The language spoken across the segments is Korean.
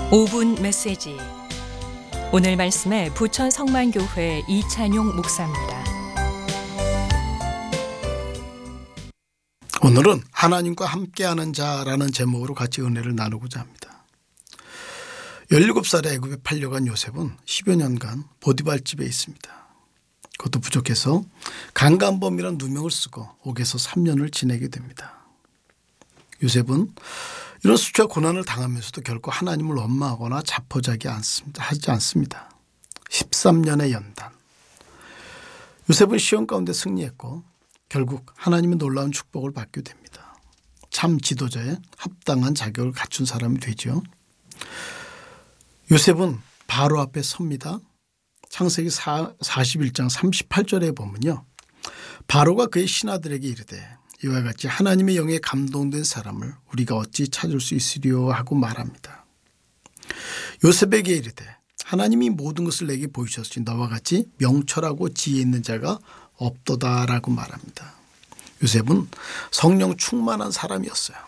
5분 메시지. 오늘 말씀에 부천 성만교회 이찬용 목사입니다. 오늘은 하나님과 함께하는 자라는 제목으로 같이 은혜를 나누고자 합니다. 17살에 애굽에 팔려간 요셉은 10여 년간 보디발 집에 있습니다. 그것도 부족해서 강간범이란 누명을 쓰고 옥에서 3년을 지내게 됩니다. 요셉은 이런 수치와 고난을 당하면서도 결코 하나님을 원망하거나 자포자기 하지 않습니다. 13년의 연단. 요셉은 시험 가운데 승리했고 결국 하나님의 놀라운 축복을 받게 됩니다. 참 지도자에 합당한 자격을 갖춘 사람이 되죠. 요셉은 바로 앞에 섭니다. 창세기 41장 38절에 보면요. 바로가 그의 신하들에게 이르되 이와 같이 하나님의 영에 감동된 사람을 우리가 어찌 찾을 수 있으리요 하고 말합니다. 요셉에게 이르되 하나님이 모든 것을 내게 보이셨으니 너와 같이 명철하고 지혜 있는 자가 없도다라고 말합니다. 요셉은 성령 충만한 사람이었어요.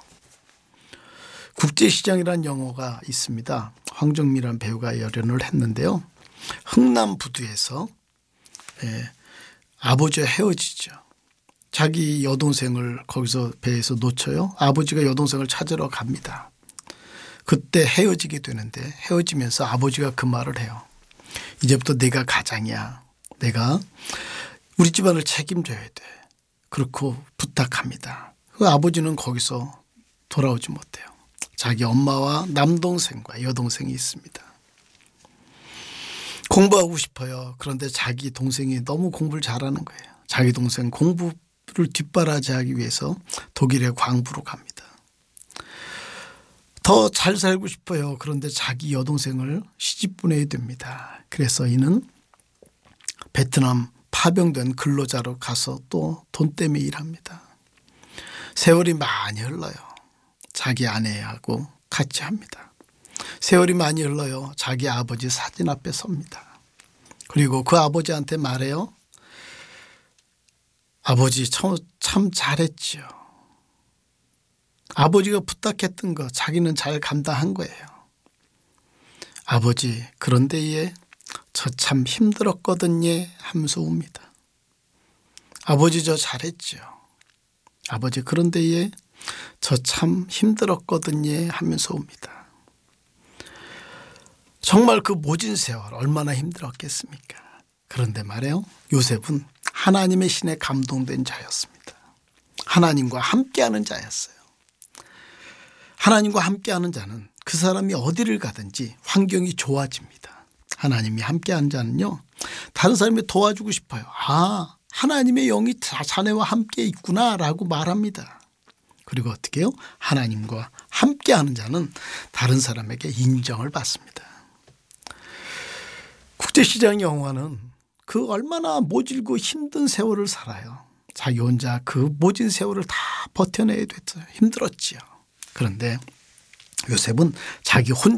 국제시장이라는 영화가 있습니다. 황정민이라는 배우가 열연을 했는데요. 흥남부두에서 아버지와 헤어지죠. 자기 여동생을 거기서 배에서 놓쳐요. 아버지가 여동생을 찾으러 갑니다. 그때 헤어지게 되는데 헤어지면서 아버지가 그 말을 해요. 이제부터 내가 가장이야. 내가 우리 집안을 책임져야 돼. 그렇고 부탁합니다. 그 아버지는 거기서 돌아오지 못해요. 자기 엄마와 남동생과 여동생이 있습니다. 공부하고 싶어요. 그런데 자기 동생이 너무 공부를 잘하는 거예요. 자기 동생 공부를 뒷바라지하기 위해서 독일의 광부로 갑니다. 더 잘 살고 싶어요. 그런데 자기 여동생을 시집 보내야 됩니다. 그래서 이는 베트남 파병된 근로자로 가서 또 돈 때문에 일합니다. 세월이 많이 흘러요. 자기 아내하고 같이 합니다. 세월이 많이 흘러요. 자기 아버지 사진 앞에 섭니다. 그리고 그 아버지한테 말해요. 아버지 참 잘했지요. 아버지가 부탁했던 거 자기는 잘 감당한 거예요. 아버지 그런데 저 참 힘들었거든요 하면서 웁니다. 아버지 저 잘했지요. 아버지 그런데 저 참 힘들었거든요 하면서 웁니다. 정말 그 모진 세월 얼마나 힘들었겠습니까? 그런데 말이에요. 요셉은 하나님의 신에 감동된 자였습니다. 하나님과 함께하는 자였어요. 하나님과 함께하는 자는 그 사람이 어디를 가든지 환경이 좋아집니다. 하나님이 함께하는 자는요. 다른 사람이 도와주고 싶어요. 아, 하나님의 영이 자네와 함께 있구나라고 말합니다. 그리고 어떻게 해요? 하나님과 함께하는 자는 다른 사람에게 인정을 받습니다. 국제시장 영화는 그 얼마나 모질고 힘든 세월을 살아요. 자기 혼자 그 모진 세월을 다 버텨내야 됐어요. 힘들었지요. 그런데 요셉은 자기 혼자